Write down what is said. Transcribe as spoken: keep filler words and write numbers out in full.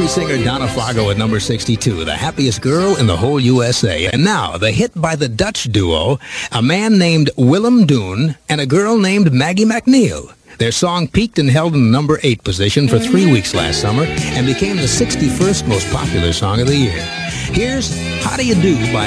country singer Donna Fargo at number sixty-two, the happiest girl in the whole U S A. And now, the hit by the Dutch duo, a man named Willem Doon and a girl named Maggie McNeil. Their song peaked and held in the number eight position for three weeks last summer and became the sixty-first most popular song of the year. Here's How Do You Do by